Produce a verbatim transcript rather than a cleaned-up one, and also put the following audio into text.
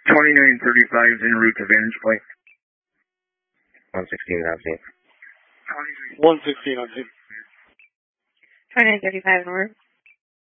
twenty-nine thirty-five is en route to Vantage Point. one sixteen on scene. one sixteen on scene. twenty-nine thirty-five en route.